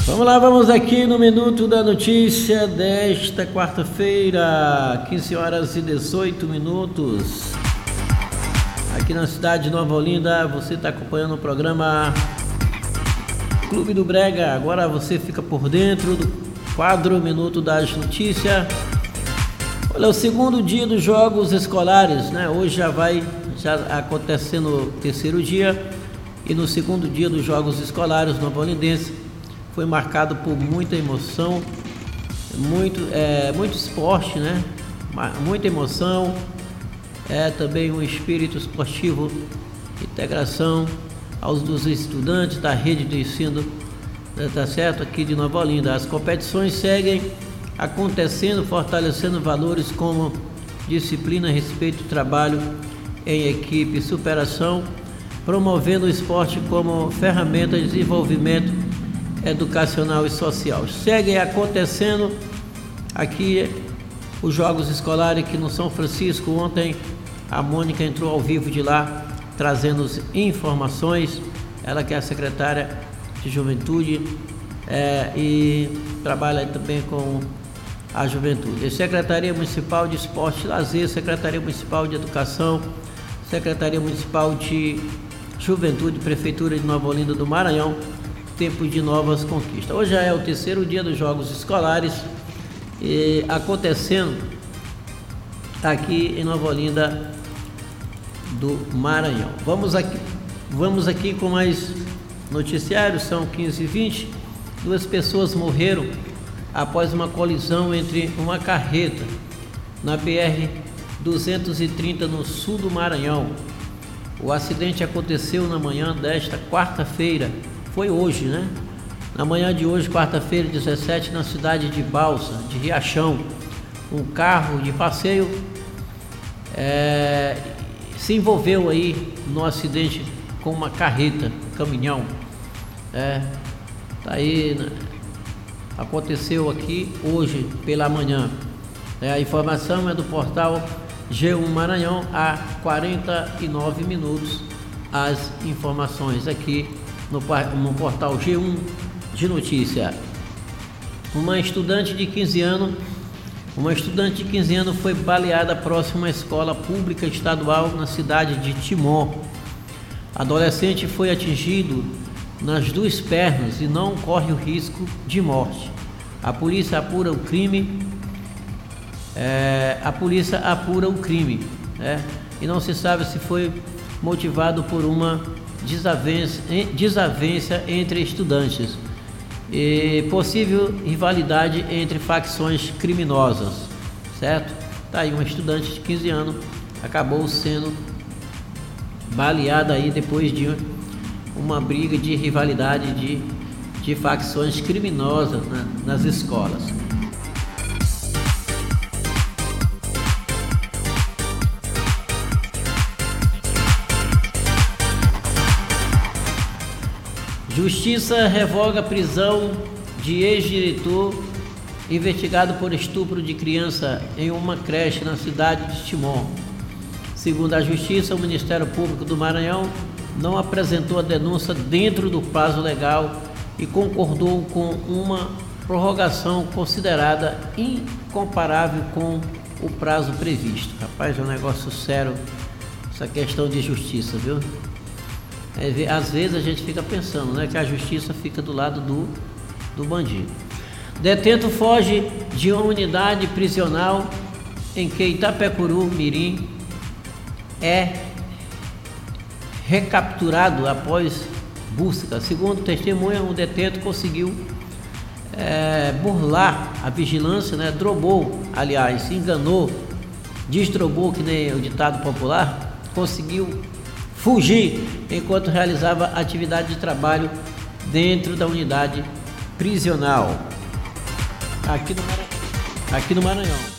Vamos lá, vamos aqui no Minuto da Notícia desta quarta-feira, 15 horas e 18 minutos. Aqui na cidade de Nova Olinda, você está acompanhando o programa Clube do Brega. Agora você fica por dentro do quadro Minuto das Notícias. Olha, o segundo dia dos Jogos Escolares, né? Hoje já acontecendo o terceiro dia, e no segundo dia dos Jogos Escolares Nova Olindense foi marcado por muita emoção, muito esporte, né? Muita emoção, também um espírito esportivo, integração dos estudantes da rede de ensino, tá certo, aqui de Nova Olinda. As competições seguem acontecendo, fortalecendo valores como disciplina, respeito, trabalho em equipe, superação, promovendo o esporte como ferramenta de desenvolvimento educacional e social. Seguem acontecendo aqui os Jogos Escolares aqui no São Francisco. Ontem a Mônica entrou ao vivo de lá, trazendo informações, ela que é a secretária de Juventude e trabalha também com a Juventude. A Secretaria Municipal de Esporte e Lazer, Secretaria Municipal de Educação, Secretaria Municipal de Juventude, Prefeitura de Nova Olinda do Maranhão, tempo de novas conquistas. Hoje já é o terceiro dia dos Jogos Escolares acontecendo aqui em Nova Olinda do Maranhão. Vamos aqui com mais noticiários. São 15h20. 2 pessoas morreram após uma colisão entre uma carreta na BR-230 no sul do Maranhão. O acidente aconteceu na manhã desta quarta-feira. Foi hoje, né? Na manhã de hoje, quarta-feira, 17, na cidade de Balsa, de Riachão, um carro de passeio se envolveu aí no acidente com uma carreta, um caminhão. Tá aí, né? Aconteceu aqui hoje pela manhã. A informação é do portal G1 Maranhão, há 49 minutos. As informações aqui no portal G1 de notícia. Uma estudante de 15 anos foi baleada próximo à escola pública estadual na cidade de Timon. Adolescente foi atingido nas 2 pernas e não corre o risco de morte. A polícia apura o crime. E não se sabe se foi motivado por uma desavença entre estudantes e possível rivalidade entre facções criminosas, certo? Tá aí, uma estudante de 15 anos acabou sendo baleada aí depois de uma briga de rivalidade de facções criminosas nas escolas. Justiça revoga a prisão de ex-diretor investigado por estupro de criança em uma creche na cidade de Timon. Segundo a Justiça, o Ministério Público do Maranhão não apresentou a denúncia dentro do prazo legal e concordou com uma prorrogação considerada incomparável com o prazo previsto. Rapaz, é um negócio sério essa questão de justiça, viu? Às vezes a gente fica pensando, né, que a justiça fica do lado do bandido. Detento foge de uma unidade prisional em que Itapecuru Mirim é recapturado após busca. Segundo testemunha, o detento conseguiu burlar a vigilância, né? Destrobou, que nem o ditado popular, conseguiu fugir enquanto realizava atividade de trabalho dentro da unidade prisional aqui no Maranhão.